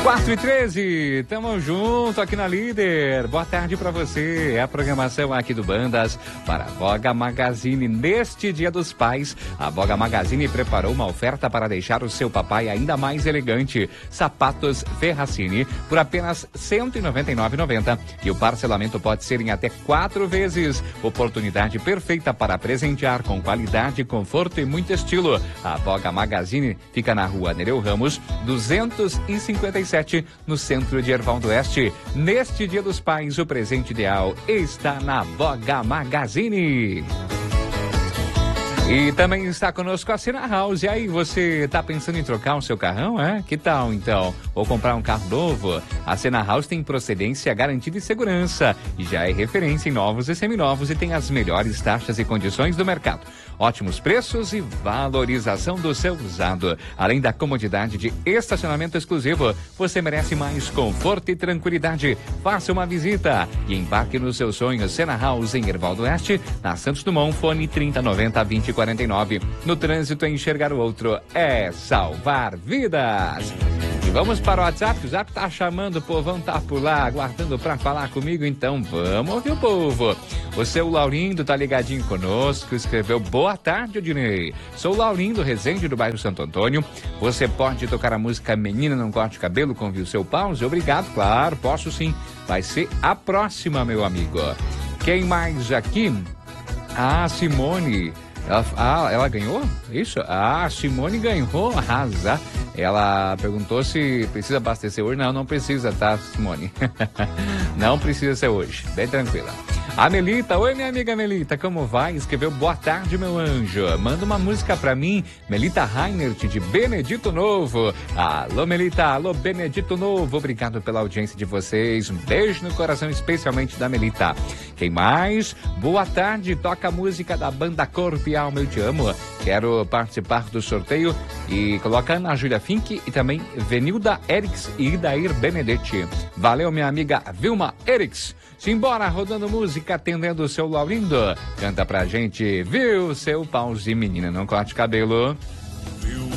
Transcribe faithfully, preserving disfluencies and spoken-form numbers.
quatro e treze, tamo junto aqui na Líder. Boa tarde pra você. É a programação aqui do Bandas para a Voga Magazine. Neste Dia dos Pais, a Voga Magazine preparou uma oferta para deixar o seu papai ainda mais elegante. Sapatos Ferracini por apenas cento e noventa e nove reais e noventa centavos e o parcelamento pode ser em até quatro vezes. Oportunidade perfeita para presentear com qualidade, conforto e muito estilo. A Voga Magazine fica na rua Nereu Ramos, duzentos e cinquenta e sete, no centro de Erval do Oeste. Neste Dia dos Pais, o presente ideal está na Voga Magazine. E também está conosco a Sena House. E aí, você está pensando em trocar o seu carrão, é? Que tal, então? Ou comprar um carro novo? A Sena House tem procedência garantida e segurança. E já é referência em novos e seminovos e tem as melhores taxas e condições do mercado. Ótimos preços e valorização do seu usado. Além da comodidade de estacionamento exclusivo, você merece mais conforto e tranquilidade. Faça uma visita e embarque no seu sonho. Sena House em Erval do Oeste, na Santos Dumont, fone trinta noventa vinte quarenta e nove. No trânsito, enxergar o outro é salvar vidas. E vamos para o WhatsApp, o WhatsApp tá chamando, o povão tá por lá, aguardando para falar comigo, então vamos ouvir o povo. O seu Laurindo tá ligadinho conosco, escreveu: boa tarde, Odinei. Sou o Laurindo Rezende, do bairro Santo Antônio. Você pode tocar a música Menina Não Corte Cabelo com o seu pause? Obrigado, claro, posso sim. Vai ser a próxima, meu amigo. Quem mais aqui? Ah, Simone. Ela, ah, ela ganhou? Isso? Ah, Simone ganhou, arrasa. Ela perguntou se precisa abastecer hoje. Não, não precisa, tá, Simone? Não precisa ser hoje, bem tranquila. A Melita, oi minha amiga Melita, como vai? Escreveu: boa tarde, meu anjo. Manda uma música pra mim, Melita Reinert, de Benedito Novo. Alô, Melita, alô, Benedito Novo. Obrigado pela audiência de vocês. Um beijo no coração, especialmente da Melita. Quem mais? Boa tarde, toca a música da banda Corpo e Alma, Eu Te Amo. Quero participar do sorteio e coloca Ana Júlia Fink e também Venilda Eriks e Idair Benedetti. Valeu, minha amiga Vilma Eriks. Simbora, rodando música, atendendo o seu Laurindo. Canta pra gente, viu, seu pause, menina não corte cabelo.